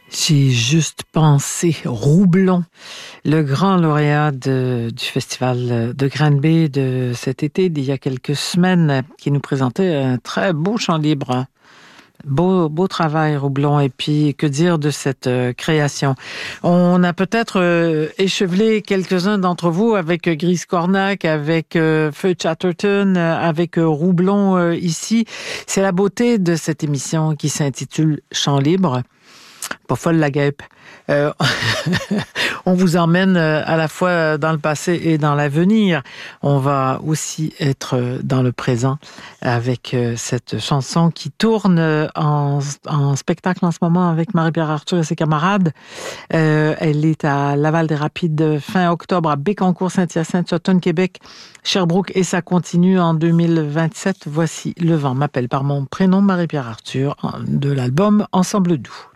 J'ai juste pensé, Roublon, le grand lauréat du festival de Granby de cet été, d'il y a quelques semaines, qui nous présentait un très beau chant libre. Beau travail, Roublon. Et puis, que dire de cette création? On a peut-être échevelé quelques-uns d'entre vous avec Grise Cornac, avec Feu Chatterton, avec Roublon ici. C'est la beauté de cette émission qui s'intitule Chant libre. Pas folle la guêpe. On vous emmène à la fois dans le passé et dans l'avenir. On va aussi être dans le présent avec cette chanson qui tourne en spectacle en ce moment avec Marie-Pierre Arthur et ses camarades. Elle est à Laval-des-Rapides fin octobre, à Bécancour, Saint-Hyacinthe, Sutton, Québec, Sherbrooke, et ça continue en 2027. Voici Le vent m'appelle par mon prénom, Marie-Pierre Arthur, de l'album Ensemble doux.